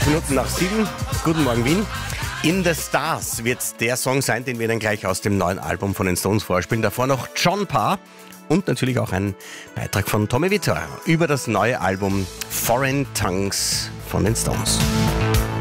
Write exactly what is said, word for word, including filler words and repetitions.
Minuten nach sieben. Guten Morgen, Wien. In the Stars wird der Song sein, den wir dann gleich aus dem neuen Album von den Stones vorspielen. Davor noch John Parr und natürlich auch ein Beitrag von Tommy Wiseau über das neue Album Foreign Tongues von den Stones.